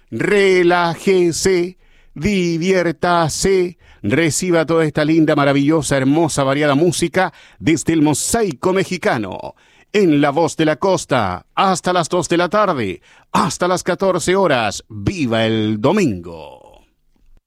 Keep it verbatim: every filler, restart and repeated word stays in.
relájese, diviértase, reciba toda esta linda, maravillosa, hermosa, variada música desde el Mosaico Mexicano. En La Voz de la Costa, hasta las dos de la tarde, hasta las catorce horas. ¡Viva el domingo!